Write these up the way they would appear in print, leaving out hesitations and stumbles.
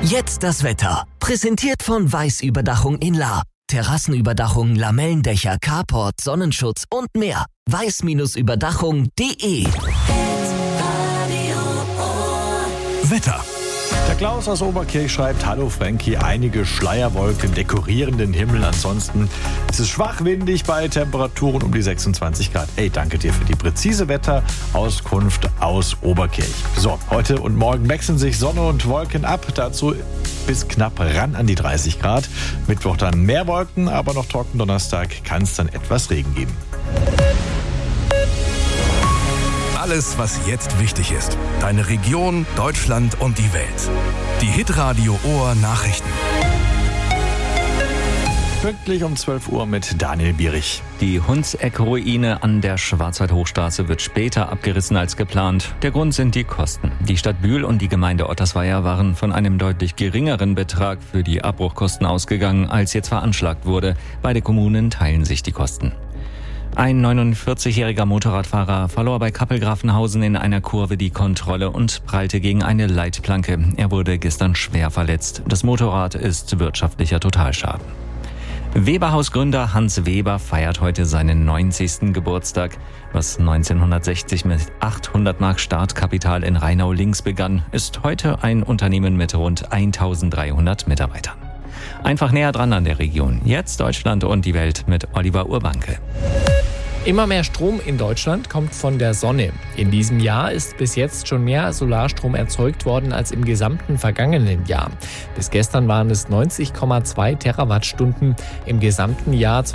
Jetzt das Wetter. Präsentiert von Weiß-Überdachung in Lahr. Terrassenüberdachung, Lamellendächer, Carport, Sonnenschutz und mehr. weiß-überdachung.de. Wetter. Der Klaus aus Oberkirch schreibt: Hallo Frankie, einige Schleierwolken dekorieren den Himmel. Ansonsten ist es schwach windig bei Temperaturen um die 26 Grad. Ey, danke dir für die präzise Wetterauskunft aus Oberkirch. So, heute und morgen wechseln sich Sonne und Wolken ab. Dazu bis knapp ran an die 30 Grad. Mittwoch dann mehr Wolken, aber noch trocken. Donnerstag kann es dann etwas Regen geben. Alles, was jetzt wichtig ist. Deine Region, Deutschland und die Welt. Die Hitradio Ohr Nachrichten. Pünktlich um 12 Uhr mit Daniel Bierich. Die Hundseck-Ruine an der Schwarzwald-Hochstraße wird später abgerissen als geplant. Der Grund sind die Kosten. Die Stadt Bühl und die Gemeinde Ottersweier waren von einem deutlich geringeren Betrag für die Abbruchkosten ausgegangen, als jetzt veranschlagt wurde. Beide Kommunen teilen sich die Kosten. Ein 49-jähriger Motorradfahrer verlor bei Kappelgrafenhausen in einer Kurve die Kontrolle und prallte gegen eine Leitplanke. Er wurde gestern schwer verletzt. Das Motorrad ist wirtschaftlicher Totalschaden. Weberhaus-Gründer Hans Weber feiert heute seinen 90. Geburtstag. Was 1960 mit 800 Mark Startkapital in Rheinau-Links begann, ist heute ein Unternehmen mit rund 1300 Mitarbeitern. Einfach näher dran an der Region. Jetzt Deutschland und die Welt mit Oliver Urbanke. Immer mehr Strom in Deutschland kommt von der Sonne. In diesem Jahr ist bis jetzt schon mehr Solarstrom erzeugt worden als im gesamten vergangenen Jahr. Bis gestern waren es 90,2 Terawattstunden. Im gesamten Jahr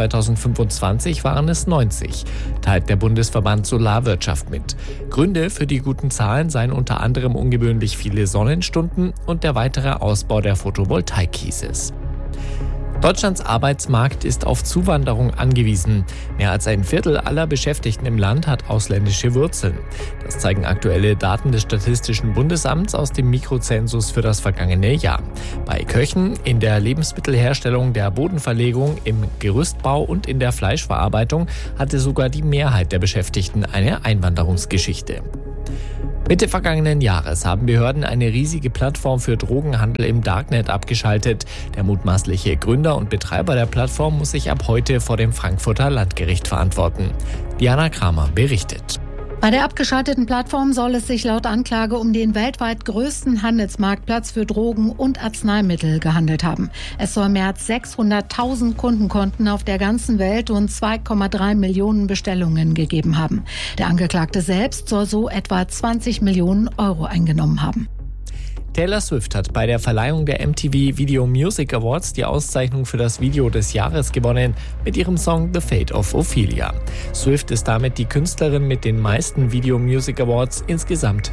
2025 waren es 90, teilt der Bundesverband Solarwirtschaft mit. Gründe für die guten Zahlen seien unter anderem ungewöhnlich viele Sonnenstunden und der weitere Ausbau der Photovoltaik, hieß es. Deutschlands Arbeitsmarkt ist auf Zuwanderung angewiesen. Mehr als ein Viertel aller Beschäftigten im Land hat ausländische Wurzeln. Das zeigen aktuelle Daten des Statistischen Bundesamts aus dem Mikrozensus für das vergangene Jahr. Bei Köchen, in der Lebensmittelherstellung, der Bodenverlegung, im Gerüstbau und in der Fleischverarbeitung hatte sogar die Mehrheit der Beschäftigten eine Einwanderungsgeschichte. Mitte vergangenen Jahres haben Behörden eine riesige Plattform für Drogenhandel im Darknet abgeschaltet. Der mutmaßliche Gründer und Betreiber der Plattform muss sich ab heute vor dem Frankfurter Landgericht verantworten. Diana Kramer berichtet. Bei der abgeschalteten Plattform soll es sich laut Anklage um den weltweit größten Handelsmarktplatz für Drogen und Arzneimittel gehandelt haben. Es soll mehr als 600.000 Kundenkonten auf der ganzen Welt und 2,3 Millionen Bestellungen gegeben haben. Der Angeklagte selbst soll so etwa 20 Millionen Euro eingenommen haben. Taylor Swift hat bei der Verleihung der MTV Video Music Awards die Auszeichnung für das Video des Jahres gewonnen mit ihrem Song The Fate of Ophelia. Swift ist damit die Künstlerin mit den meisten Video Music Awards, insgesamt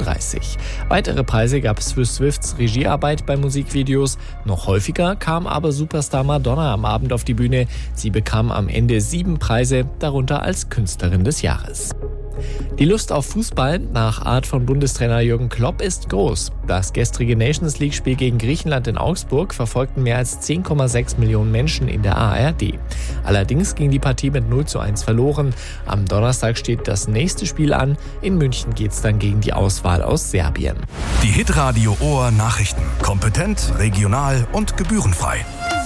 33. Weitere Preise gab es für Swifts Regiearbeit bei Musikvideos. Noch häufiger kam aber Superstar Madonna am Abend auf die Bühne. Sie bekam am Ende 7 Preise, darunter als Künstlerin des Jahres. Die Lust auf Fußball nach Art von Bundestrainer Jürgen Klopp ist groß. Das gestrige Nations-League-Spiel gegen Griechenland in Augsburg verfolgten mehr als 10,6 Millionen Menschen in der ARD. Allerdings ging die Partie mit 0:1 verloren. Am Donnerstag steht das nächste Spiel an. In München geht's dann gegen die Auswahl aus Serbien. Die Hitradio Ohr Nachrichten. Kompetent, regional und gebührenfrei.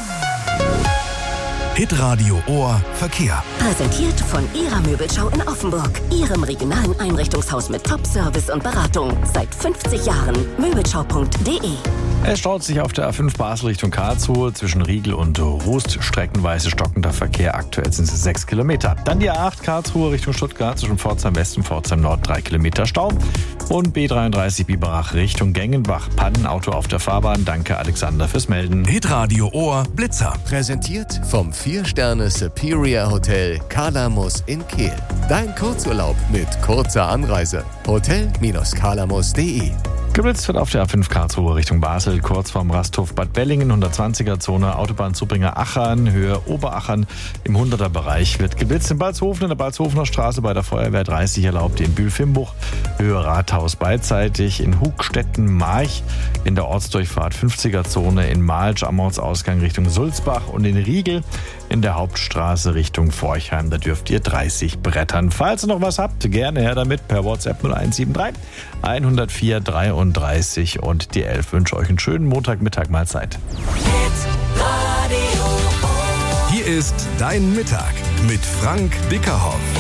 Hitradio Ohr Verkehr. Präsentiert von Ihrer Möbelschau in Offenburg. Ihrem regionalen Einrichtungshaus mit Top-Service und Beratung. Seit 50 Jahren. Möbelschau.de. Es staut sich auf der A5 Basel Richtung Karlsruhe zwischen Riegel und Rust. Streckenweise stockender Verkehr. Aktuell sind es 6 Kilometer. Dann die A8 Karlsruhe Richtung Stuttgart zwischen Pforzheim West und Pforzheim Nord 3 Kilometer Stau. Und B33 Biberach Richtung Gengenbach. Pannenauto auf der Fahrbahn. Danke Alexander fürs Melden. Hitradio Ohr Blitzer. Präsentiert vom 4-Sterne Superior Hotel Kalamus in Kehl. Dein Kurzurlaub mit kurzer Anreise. Hotel-kalamus.de. Geblitzt wird auf der A5 Karlsruhe Richtung Basel, kurz vorm Rasthof Bad Bellingen, 120er-Zone, Autobahnzubringer Achern, Höhe Oberachern. Im 100er-Bereich wird geblitzt in Balzhofen, in der Balzhofener Straße bei der Feuerwehr 30 erlaubt, in Bühl-Fimbuch, Höhe Rathaus beidseitig, in Hugstetten-March, in der Ortsdurchfahrt 50er-Zone, in Malsch am Ortsausgang Richtung Sulzbach und in Riegel in der Hauptstraße Richtung Forchheim. Da dürft ihr 30 brettern. Falls ihr noch was habt, gerne her damit per WhatsApp 0173 104 3 9:30 und die 11 wünsche euch einen schönen Montagmittag, Mahlzeit. Hier ist Dein Mittag mit Frank Dickerhoff.